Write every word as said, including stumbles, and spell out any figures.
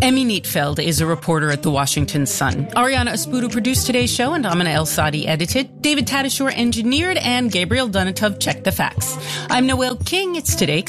Emmy Neatfeld is a reporter at the Washington Sun. Ariana Espudo produced today's show, and Amina El Sadi edited. David Tadashore engineered, and Gabriel Donatov checked the facts. I'm Noel King. It's Today